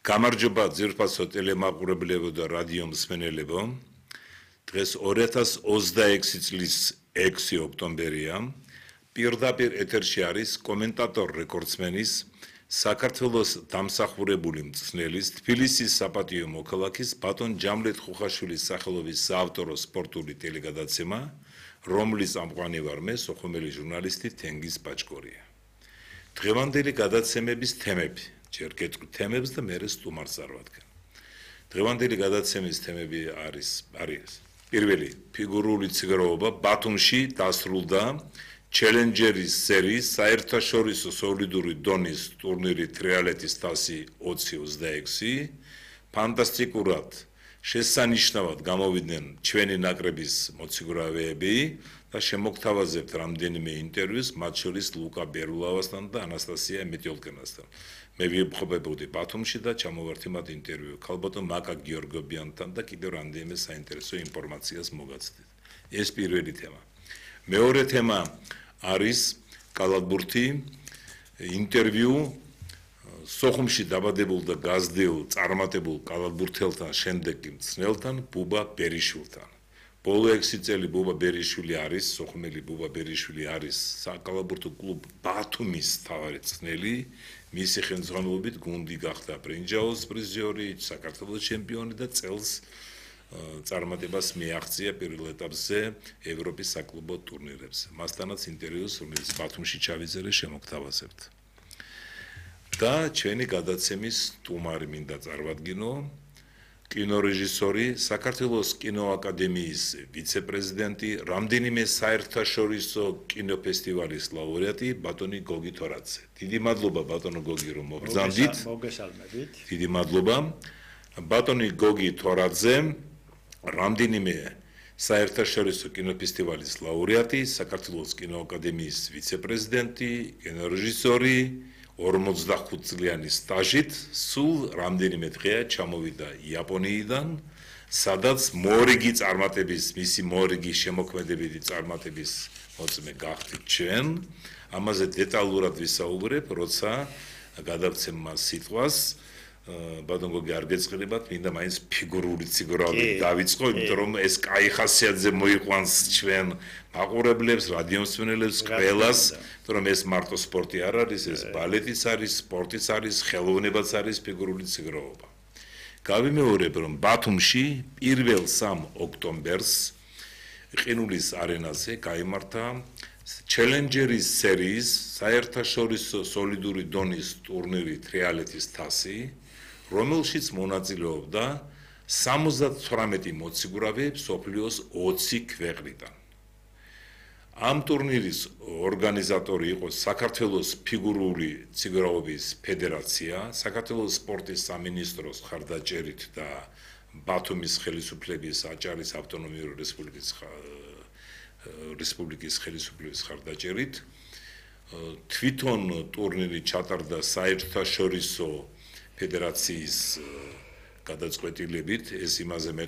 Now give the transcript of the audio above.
გამარჯობა ძირფასო ტელემაყურებლებო და რადიო მსმენელებო. დღეს 2026 წლის 6 ოქტომბერია. პირდაპირ ეთერში არის კომენტატორ რეკორდსმენის, საქართველოს დამსახურებული მწვრთნელის, თბილისის საპატიო მოქალაქის ბატონ ჯამლეთ ხუხაშვილის სახელობის საავტორო სპორტული ტელეგადაცემა, რომლის წამყვანი ვარ მე, სოხუმელი ჟურნალისტი თენგიზ ბაჭკორია. დღევანდელი გადაცემების თემები ჯერ გეტყვით თემებს და მერე სტუმარს წარვადგენ. დღევანდელი გადაცემის თემები არის პირველი ფიგურული ციგროვობა ბათუმში დასრულდა ჩელენჯერის სერიის საერთაშორისო სოლიდური დონის ტურნირი ტრიალეთის თასი 2026 ფანტასტიკურად შესანიშნავად გამოვიდნენ ჩვენი ნაკრების მოციგრავეები და შემოგთავაზებთ რამდენიმე ინტერვიუს, მათ შორის ლუკა ბერულავასთან და ანასტასია მეტიოლკენასთან. მე ვიმყოფებოდი ბათუმში და ჩამოვარდი მათ ინტერვიუ ქალბატონ მაკა გიორგობიანთან და კიდევ რამდენიმე საინტერესო ინფორმაციას მოგაცდით. ეს პირველი თემა. მეორე თემა არის კალათბურთი, ინტერვიუ სოხუმში დაბადებულ და გაზრდილ წარმატებულ კალათბურთელთან, შემდეგ კი მწვრთნელთან ბუბა ბერიშვილთან. ბოლო 6 წელი ბუბა ბერიშვილი არის, სოხუმელი ბუბა ბერიშვილი არის საკალათბურთო კლუბ ბათუმის მთავარი მწვრთნელი. მისი ხელმძღვანელობით გუნდი გახდა ბრინჯაოს პრიზიორი, საქართველოს ჩემპიონი და წელს წარმატებას მიაღწია პირველ ეტაპზე ევროპის საკლუბო ტურნირებზე. მასთანაც ინტერვიუს, რომელიც ბათუმში ჩავიწერე, შემოგთავაზებთ. და ჩვენი გადაცემის სტუმარი მინდა წარვადგინო, კინორეჟისორი, საქართველოს კინოაკადემიის ვიცე-პრეზიდენტი, რამდენიმე საერთაშორისო კინოფესტივალის ლაურეატი ბატონი გოგი თორაძე. დიდი მადლობა ბატონო გოგი, რომ მოგბრძანდით. მოგესალმებით. დიდი მადლობა. ბატონი გოგი თორაძე, რამდენიმე საერთაშორისო კინოფესტივალის ლაურეატი, საქართველოს კინოაკადემიის ვიცე-პრეზიდენტი, კინორეჟისორი, 45 წლიანი სტაჟით, სულ რამდენიმე დღეა ჩამოვიდა იაპონიიდან, სადაც მორიგი წარმატების, მისი მორიგი შემოქმედებითი წარმატების მოწმე გახდით ჩვენ. ამაზე დეტალურად ვისაუბრებ, როცა გადავცემ მას სიტყვას. ბატონ გოგი, არ გეწყრებათ, მინდა მაინც ფიგურული ციგროვი დავიწყო, იმიტომ რომ ეს კაი ხასიათზე მოიყვანს ჩვენ მაყურებლებს, რადიო მსმენელებს, ყველას, იმიტომ რომ ეს მარტო სპორტი არ არის, ეს ბალეტიც არის, სპორტიც არის, ხელოვნებაც არის ფიგურული ციგროვობა. გავიმეორებ, რომ ბათუმში 1-3 ოქტომბერს ყინულის არენაზე გაიმართა ჩელენჯერის სერიის საერთაშორისო სოლიდური დონის ტურნირი ტრიალეთის თასი, რომელშიც მონაწილეობდა 78 მოციგრავე მსოფლიოს 20 ქვეყნიდან. ამ ტურნირის ორგანიზატორი იყო საქართველოს ფიგურული ციგროვობის ფედერაცია, საქართველოს სპორტის სამინისტროს ხარდაჭერით და ბათუმის ხელისუფლების აჭარის ავტონომიური რესპუბლიკის ხელისუფლების ხარდაჭერით. თვითონ ტურნირი ჩატარდა საერთაშორისო ფედერაციის გადაწყვეტილებით, ეს იმაზე